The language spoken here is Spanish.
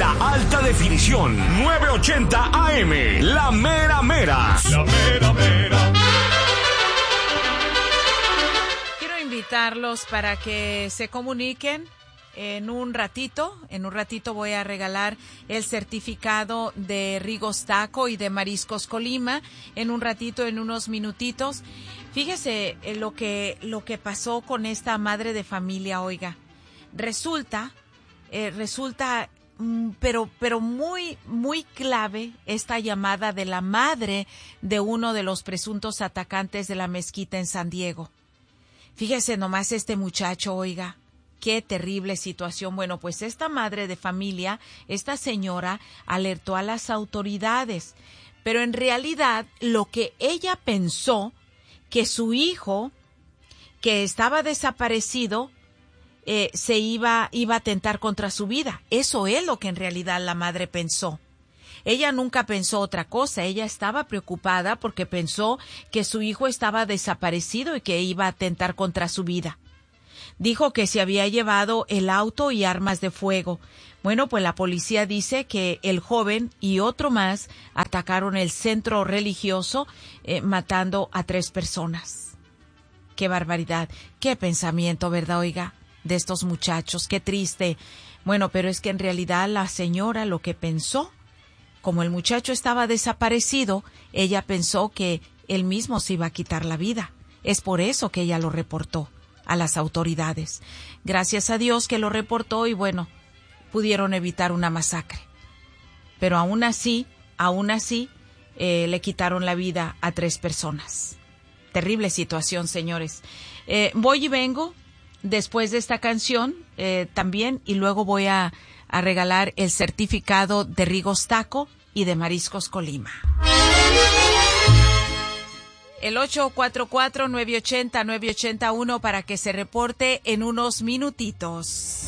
pura alta definición. 980 AM, La Mera Mera. La Mera Mera. Quiero invitarlos para que se comuniquen. En un ratito voy a regalar el certificado de Rigos Taco y de Mariscos Colima. En un ratito, en unos minutitos. Fíjese lo que pasó con esta madre de familia, oiga. Resulta, pero muy, muy clave esta llamada de la madre de uno de los presuntos atacantes de la mezquita en San Diego. Fíjese nomás este muchacho, oiga. Qué terrible situación. Bueno, pues esta madre de familia, esta señora, alertó a las autoridades. Pero en realidad, lo que ella pensó, que su hijo, que estaba desaparecido, se iba a atentar contra su vida. Eso es lo que en realidad la madre pensó. Ella nunca pensó otra cosa. Ella estaba preocupada porque pensó que su hijo estaba desaparecido y que iba a atentar contra su vida. Dijo que se había llevado el auto y armas de fuego. Bueno, pues la policía dice que el joven y otro más atacaron el centro religioso, matando a 3 personas. ¡Qué barbaridad! ¡Qué pensamiento!, ¿verdad, oiga? De estos muchachos, qué triste. Bueno, pero es que en realidad la señora lo que pensó, como el muchacho estaba desaparecido, ella pensó que él mismo se iba a quitar la vida. Es por eso que ella lo reportó a las autoridades. Gracias a Dios que lo reportó y bueno, pudieron evitar una masacre. Pero aún así, le quitaron la vida a 3 personas. Terrible situación, señores. Voy y vengo después de esta canción también, y luego voy a regalar el certificado de Rigos Taco y de Mariscos Colima. El 844-980-981 para que se reporte en unos minutitos.